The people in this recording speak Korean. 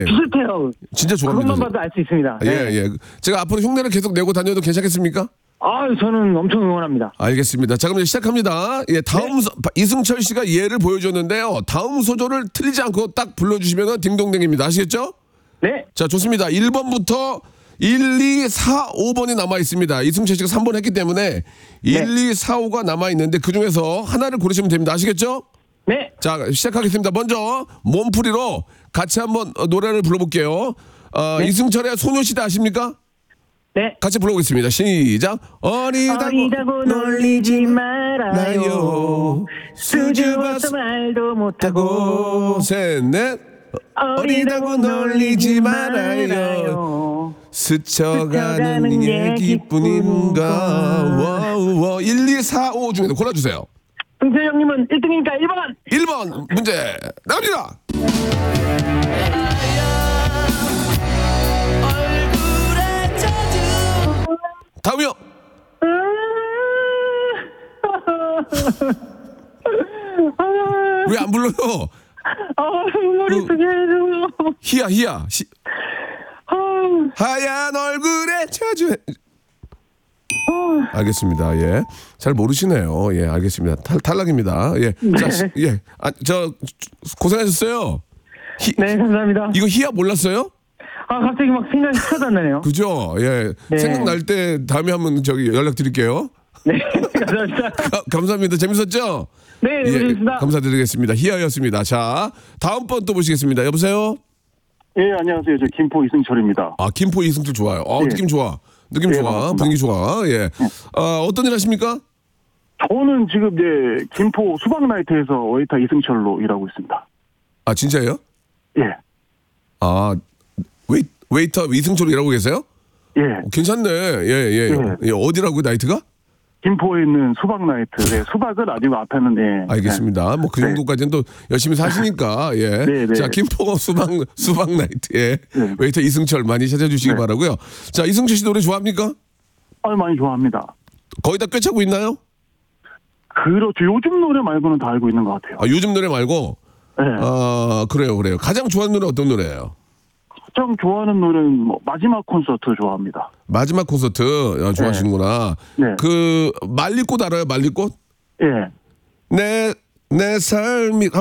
비슷해요. 진짜 좋아합니다. 그것만 봐도 알 수 있습니다. 예, 네. 예. 제가 앞으로 흉내를 계속 내고 다녀도 괜찮겠습니까? 저는 엄청 응원합니다. 알겠습니다. 자, 그럼 이제 시작합니다. 예, 다음 이승철 씨가 예를 보여줬는데요. 다음 소절을 틀리지 않고 딱 불러주시면 딩동댕입니다. 아시겠죠? 네. 자, 좋습니다. 1번부터 1, 2, 4, 5번이 남아 있습니다. 이승철 씨가 3번 했기 때문에 1, 2, 4, 5가 남아 있는데 그 중에서 하나를 고르시면 됩니다. 아시겠죠? 네. 자, 시작하겠습니다. 먼저 몸풀이로 같이 한번 노래를 불러볼게요. 네. 이승철의 소녀시대 아십니까? 네. 같이 불러보겠습니다. 시작. 어리다고 놀리지 말아요. 수줍어서 말도 못하고. 셋, 넷. 어리다고 놀리지 말아요. 스쳐가는 얘기뿐인가. 와우. 1, 2, 4, 5 중에서 골라주세요. 승철 형님은 1등이니까 1번. 1번 문제 나갑니다. 다음이요. 왜 안 불러요? 머릿속에 희야. 하얀 얼굴에 자주. 알겠습니다. 예. 잘 모르시네요. 예, 알겠습니다. 탈락입니다. 예. 자, 예. 고생하셨어요. 네, 감사합니다. 이거 희야 몰랐어요? 갑자기 막 생각이 하나도 안 나네요. 그죠? 예. 네. 생각날 때 다음에 한번 연락 드릴게요. 네, 감사합니다. 감사합니다. 재밌었죠? 네, 재밌습니다. 감사드리겠습니다. 희야였습니다. 자, 다음 번 또 보시겠습니다. 여보세요? 예, 안녕하세요. 저 김포 이승철입니다. 김포 이승철 좋아요. 예. 느낌 좋아. 느낌 예, 좋아. 반갑습니다. 분위기 좋아. 예. 어떤 일 하십니까? 저는 지금 김포 수박나이트에서 웨이터 이승철로 일하고 있습니다. 진짜예요? 예, 웨이터 이승철로 일하고 계세요? 예. 괜찮네. 예. 어디라고요, 나이트가? 김포에 있는 수박나이트. 네, 수박은 아니고 앞에는 알겠습니다. 뭐 그 네. 정도까지는 또 열심히 사시니까 예. 네. 자, 김포 수박 나이트 예. 네. 웨이터 이승철 많이 찾아주시기 네. 바라고요. 자, 이승철 씨 노래 좋아합니까? 많이 좋아합니다. 거의 다 꿰차고 있나요? 그렇죠. 요즘 노래 말고는 다 알고 있는 것 같아요. 요즘 노래 말고. 네. 그래요. 가장 좋아하는 노래 어떤 노래예요? 가장 좋아하는 노래는 마지막 콘서트 좋아합니다. 마지막 콘서트 좋아하시는구나. 네. 그 말리꽃 알아요? 말리꽃? 예. 내 삶이